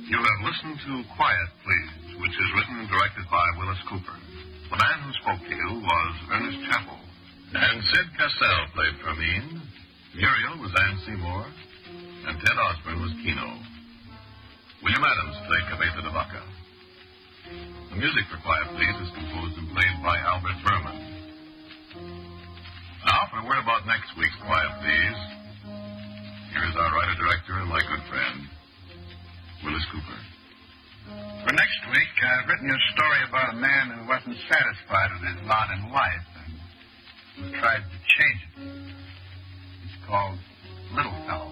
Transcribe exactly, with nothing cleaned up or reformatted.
You have listened to Quiet, Please, which is written and directed by Willis Cooper. The man who spoke to you was Ernest Chappell. And Sid Cassell played Fermine. Muriel was Anne Seymour. And Ted Osborne was Kino. William Adams played Cabeza de Vaca. The music for Quiet, Please is composed and played by Albert Berman. Now, for a word about next week's Quiet, Please, here is our writer-director and my good friend, Willis Cooper. For next week, I've written a story about a man who wasn't satisfied with his lot in life and who tried to change it. It's called Little Fellow.